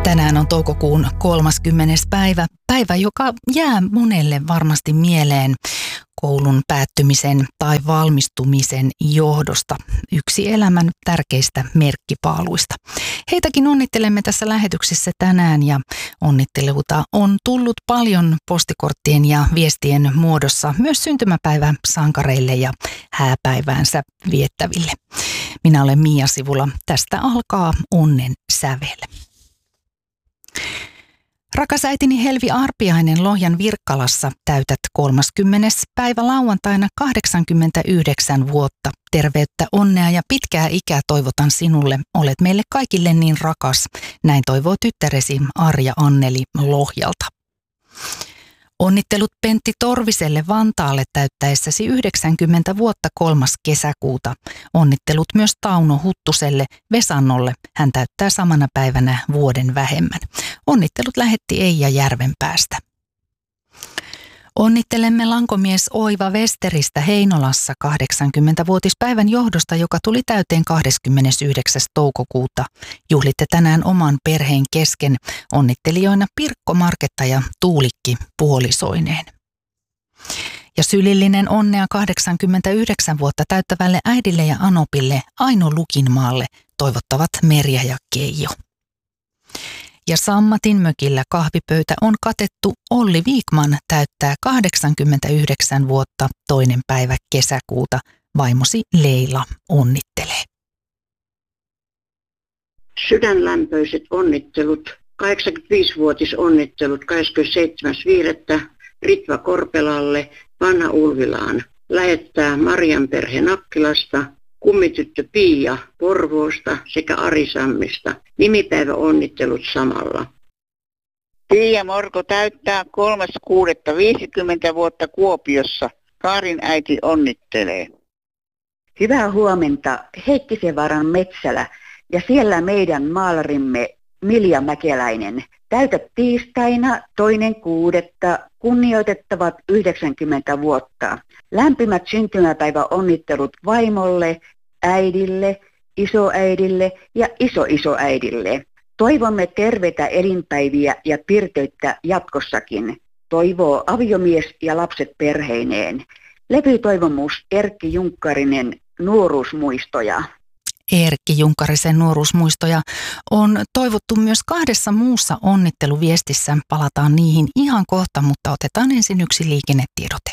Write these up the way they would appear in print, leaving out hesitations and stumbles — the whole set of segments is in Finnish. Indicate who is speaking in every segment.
Speaker 1: Tänään on toukokuun 30. päivä, joka jää monelle varmasti mieleen koulun päättymisen tai valmistumisen johdosta. Yksi elämän tärkeistä merkkipaaluista. Heitäkin onnittelemme tässä lähetyksessä tänään ja onnitteluita on tullut paljon postikorttien ja viestien muodossa myös syntymäpäivän sankareille ja hääpäiväänsä viettäville. Minä olen Mia Sivula. Tästä alkaa Onnen sävel. Rakas äitini Helvi Arpiainen Lohjan Virkkalassa täytät 30. päivä lauantaina 89 vuotta. Terveyttä, onnea ja pitkää ikää toivotan sinulle. Olet meille kaikille niin rakas. Näin toivoo tyttäresi Arja Anneli Lohjalta. Onnittelut Pentti Torviselle Vantaalle täyttäessäsi 90 vuotta 3. kesäkuuta. Onnittelut myös Tauno Huttuselle Vesannolle. Hän täyttää samana päivänä vuoden vähemmän. Onnittelut lähetti Eija Järvenpäästä. Onnittelemme lankomies Oiva Westeristä Heinolassa 80-vuotispäivän johdosta, joka tuli täyteen 29. toukokuuta. Juhlitte tänään oman perheen kesken. Onnittelijoina Pirkko Marketta ja Tuulikki puolisoineen. Ja sylillinen onnea 89 vuotta täyttävälle äidille ja Anopille Aino Lukinmaalle toivottavat Merja ja Keijo. Ja Sammatin mökillä kahvipöytä on katettu. Olli Viikman täyttää 89 vuotta 2. päivä kesäkuuta. Vaimosi Leila onnittelee.
Speaker 2: Sydänlämpöiset onnittelut, 85-vuotisonnittelut 27.5. Ritva Korpelalle Vanha Ulvilaan. Lähettää Marian perhe Nakkilasta, kummityttö Pia Porvoosta sekä Ari Sammista. Nimipäiväonnittelut samalla.
Speaker 3: Pia Morko täyttää 3.6.50 vuotta Kuopiossa. Kaarin äiti onnittelee.
Speaker 4: Hyvää huomenta Heikkisenvaaran Metsälä ja siellä meidän maalarimme Milja Mäkeläinen. Täytät tiistaina 2.6. kunnioitettavat 90 vuotta. Lämpimät syntymäpäiväonnittelut vaimolle, äidille, isoäidille ja isoisoäidille. Toivomme terveitä elinpäiviä ja pirteyttä jatkossakin. Toivoo aviomies ja lapset perheineen. Levytoivomus Erkki Junkkarinen, nuoruusmuistoja.
Speaker 1: Erkki Junkarisen nuoruusmuistoja on toivottu myös 2 muussa onnitteluviestissä. Palataan niihin ihan kohta, mutta otetaan ensin yksi liikennetiedote.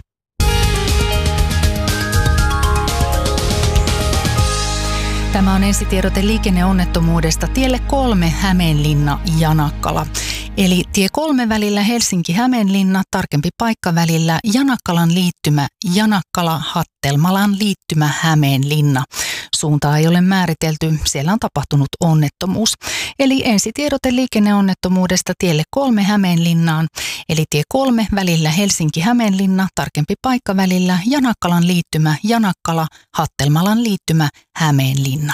Speaker 1: Tämä on ensitiedote liikenneonnettomuudesta tielle 3 Hämeenlinna-Janakkala. Eli tie 3 välillä Helsinki-Hämeenlinna, tarkempi paikka välillä Janakkalan liittymä Janakkala-Hattelmalan liittymä Hämeenlinna. Suuntaa ei ole määritelty, siellä on tapahtunut onnettomuus. Eli ensitiedote liikenneonnettomuudesta tielle 3 Hämeenlinnaan, eli tie 3 välillä Helsinki-Hämeenlinna, tarkempi paikka välillä Janakkalan liittymä Janakkala, Hattelmalan liittymä Hämeenlinna.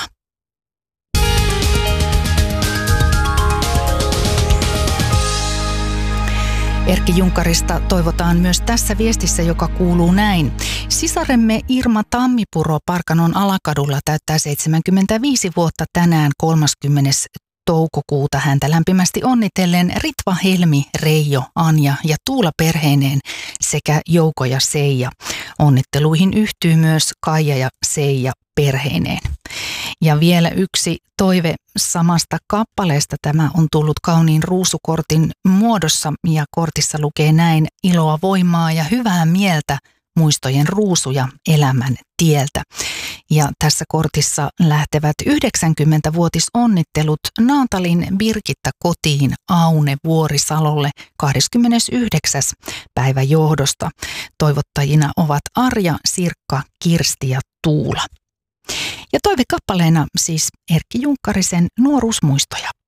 Speaker 1: Erkki Junkarista toivotaan myös tässä viestissä, joka kuuluu näin. Sisaremme Irma Tammipuro Parkanon Alakadulla täyttää 75 vuotta tänään 30. toukokuuta. Häntä lämpimästi onnitellen Ritva, Helmi, Reijo, Anja ja Tuula perheineen sekä Jouko ja Seija. Onnitteluihin yhtyy myös Kaija ja Seija perheineen. Ja vielä yksi toive samasta kappaleesta. Tämä on tullut kauniin ruusukortin muodossa ja kortissa lukee näin: iloa, voimaa ja hyvää mieltä, muistojen ruusuja elämän tieltä. Ja tässä kortissa lähtevät 90-vuotisonnittelut Naantalin Birgitta kotiin Aune Vuorisalolle 29. päivä johdosta. Toivottajina ovat Arja, Sirkka, Kirsti ja Tuula. Ja toivekappaleena siis Erkki Junkkarisen nuoruusmuistoja.